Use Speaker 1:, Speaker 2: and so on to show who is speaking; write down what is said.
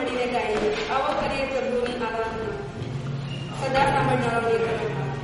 Speaker 1: મળીને ગાઈએ. આવો કરીએ પ્રભુની આરાધના. સદા સાંભળનારો નિર્ભર.